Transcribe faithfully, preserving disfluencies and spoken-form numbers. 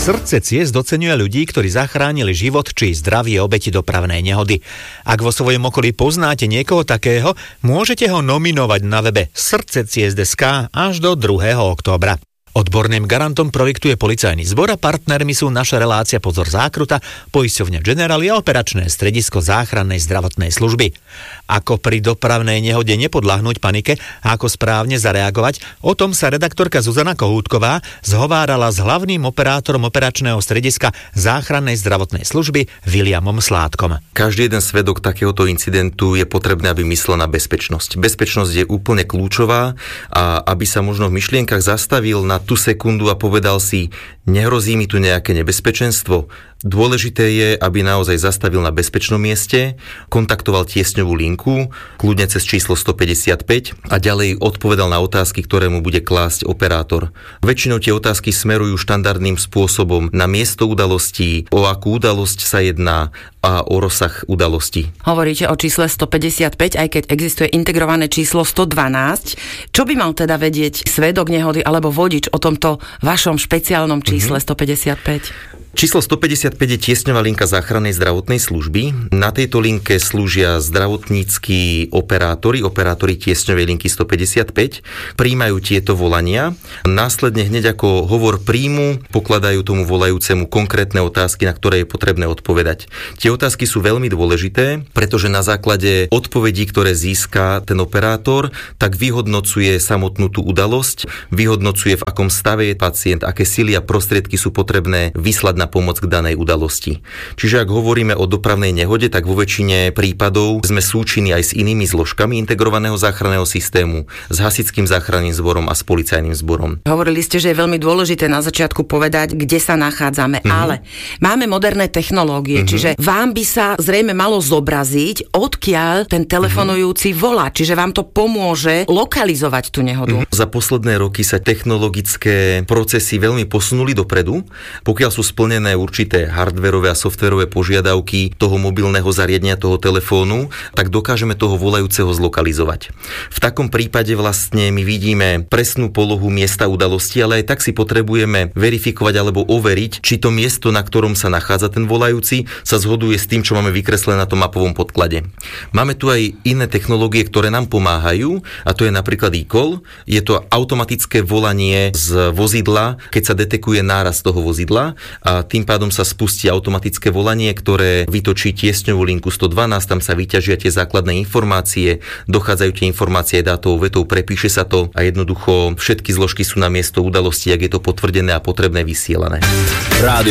Srdce ciest doceňuje ľudí, ktorí zachránili život či zdravie obeti dopravnej nehody. Ak vo svojom okolí poznáte niekoho takého, môžete ho nominovať na webe srdce ciest bodka es ká až do druhého októbra. Odborným garantom projektu je policajný zbor a partnermi sú naša relácia Pozor zákruta, poisťovňa Generali a operačné stredisko záchrannej zdravotnej služby. Ako pri dopravnej nehode nepodľahnúť panike a ako správne zareagovať, o tom sa redaktorka Zuzana Kohútková zhovárala s hlavným operátorom operačného strediska záchrannej zdravotnej služby Williamom Sládkom. Každý jeden svedok takéhoto incidentu je potrebné, aby myslel na bezpečnosť. Bezpečnosť je úplne kľúčová a aby sa možno v myšlienkach zastavil na tú sekundu a povedal si, nehrozí mi tu nejaké nebezpečenstvo. Dôležité je, aby naozaj zastavil na bezpečnom mieste, kontaktoval tiesňovú linku, kľudne cez číslo stopäťdesiatpäť a ďalej odpovedal na otázky, ktoré mu bude klásť operátor. Väčšinou tie otázky smerujú štandardným spôsobom na miesto udalostí, o akú udalosť sa jedná a o rozsah udalostí. Hovoríte o čísle stopäťdesiatpäť, aj keď existuje integrované číslo sto dvanásť. Čo by mal teda vedieť svedok nehody alebo vodič o tomto vašom špeciálnom čísle mm-hmm. stopäťdesiatpäť? Číslo stopäťdesiatpäť je tiesňová linka záchrannej zdravotnej služby. Na tejto linke slúžia zdravotníckí operátori, operátori tiesňovej linky stopäťdesiatpäť, prijímajú tieto volania. Následne hneď ako hovor príjmu, pokladajú tomu volajúcemu konkrétne otázky, na ktoré je potrebné odpovedať. Tie otázky sú veľmi dôležité, pretože na základe odpovedí, ktoré získa ten operátor, tak vyhodnocuje samotnú tú udalosť, vyhodnocuje, v akom stave je pacient, aké sily a prostriedky sú potrebné vyslať na pomoc k danej udalosti. Čiže ak hovoríme o dopravnej nehode, tak vo väčšine prípadov sme súčinní aj s inými zložkami integrovaného záchranného systému, s hasičským záchranným zborom a s policajným zborom. Hovorili ste, že je veľmi dôležité na začiatku povedať, kde sa nachádzame, mm-hmm. ale máme moderné technológie, mm-hmm. čiže vám by sa zrejme malo zobraziť, odkiaľ ten telefonujúci mm-hmm. volá, čiže vám to pomôže lokalizovať tú nehodu. Mm-hmm. Za posledné roky sa technologické procesy veľmi posunuli dopredu, pokiaľ sú splnené určité hardverové a softverové požiadavky toho mobilného zariadenia, toho telefónu, tak dokážeme toho volajúceho zlokalizovať. V takom prípade vlastne my vidíme presnú polohu miesta udalosti, ale aj tak si potrebujeme verifikovať alebo overiť, či to miesto, na ktorom sa nachádza ten volajúci, sa zhoduje s tým, čo máme vykreslené na tom mapovom podklade. Máme tu aj iné technológie, ktoré nám pomáhajú, a to je napríklad e-call. Je to automatické volanie z vozidla, keď sa detekuje náraz toho vozidla, a tým pádom sa spustí automatické volanie, ktoré vytočí tiesňovú linku sto dvanásť, tam sa vyťažia tie základné informácie, dochádzajú tie informácie dátovou vetou, prepíše sa to a jednoducho všetky zložky sú na miesto udalosti, ak je to potvrdené a potrebné vysielané. Rádio